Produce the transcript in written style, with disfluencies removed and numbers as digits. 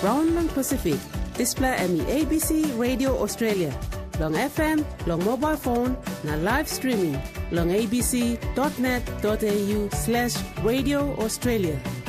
Brown lang Pacific. Display ami ABC Radio Australia. Long FM, long mobile phone, na live streaming. Long abc.net.au/Radio Australia.